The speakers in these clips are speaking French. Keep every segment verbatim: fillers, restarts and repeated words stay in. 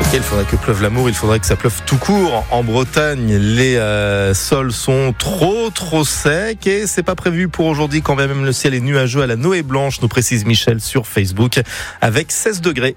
Il faudrait que pleuve l'amour, il faudrait que ça pleuve tout court. En Bretagne, les euh, sols sont trop trop secs et c'est pas prévu pour aujourd'hui quand même le ciel est nuageux à la Noé Blanche, nous précise Michel sur Facebook, avec seize degrés.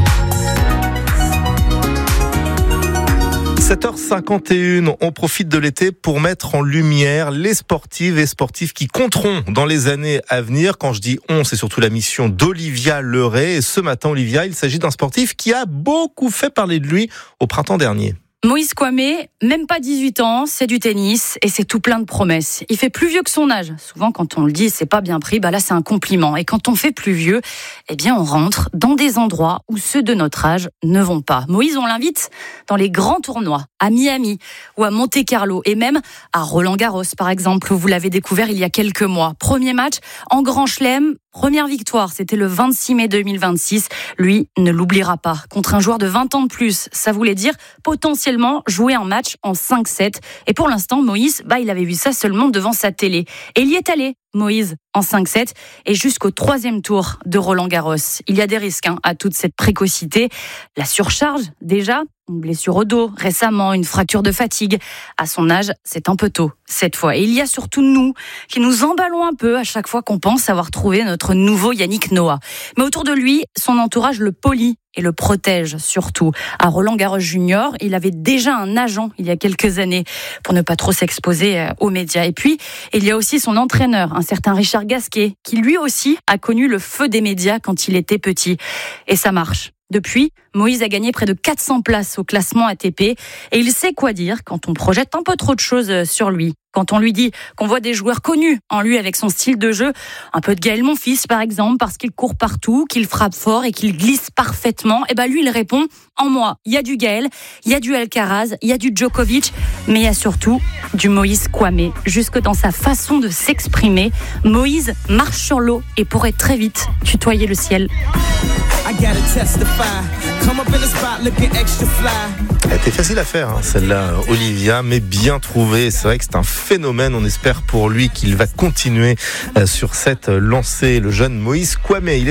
sept heures cinquante et une, on profite de l'été pour mettre en lumière les sportives et sportifs qui compteront dans les années à venir. Quand je dis on, c'est surtout la mission d'Olivia Leray. Et ce matin, Olivia, il s'agit d'un sportif qui a beaucoup fait parler de lui au printemps dernier. Moïse Kouamé, même pas dix-huit ans, c'est du tennis et c'est tout plein de promesses. Il fait plus vieux que son âge. Souvent, quand on le dit, c'est pas bien pris, bah là, c'est un compliment. Et quand on fait plus vieux, eh bien, on rentre dans des endroits où ceux de notre âge ne vont pas. Moïse, on l'invite dans les grands tournois, à Miami ou à Monte-Carlo et même à Roland-Garros, par exemple, où vous l'avez découvert il y a quelques mois. Premier match en Grand Chelem. Première victoire, c'était le vingt-six mai deux mille vingt-six. Lui ne l'oubliera pas. Contre un joueur de vingt ans de plus, ça voulait dire potentiellement jouer un match en cinq sept. Et pour l'instant, Moïse, bah, il avait vu ça seulement devant sa télé. Et il y est allé, Moïse, en cinq sept et jusqu'au troisième tour de Roland-Garros. Il y a des risques hein, à toute cette précocité. La surcharge, déjà, une blessure au dos, récemment, une fracture de fatigue. À son âge, c'est un peu tôt, cette fois. Et il y a surtout nous, qui nous emballons un peu à chaque fois qu'on pense avoir trouvé notre nouveau Yannick Noah. Mais autour de lui, son entourage le polie et le protège surtout. À Roland-Garros Junior, il avait déjà un agent il y a quelques années pour ne pas trop s'exposer aux médias. Et puis, il y a aussi son entraîneur, un certain Richard Gasquet, qui lui aussi a connu le feu des médias quand il était petit. Et ça marche. Depuis, Moïse a gagné près de quatre cents places au classement A T P et il sait quoi dire quand on projette un peu trop de choses sur lui. Quand on lui dit qu'on voit des joueurs connus en lui avec son style de jeu, un peu de Gaël Monfils par exemple, parce qu'il court partout, qu'il frappe fort et qu'il glisse parfaitement, et ben lui il répond « En moi, il y a du Gaël, il y a du Alcaraz, il y a du Djokovic, mais il y a surtout du Moïse Kouamé. » Jusque dans sa façon de s'exprimer, Moïse marche sur l'eau et pourrait très vite tutoyer le ciel. Elle était facile à faire, hein, celle-là, Olivia, mais bien trouvée. C'est vrai que c'est un phénomène. On espère pour lui qu'il va continuer sur cette lancée, le jeune Moïse Kouamé. Il est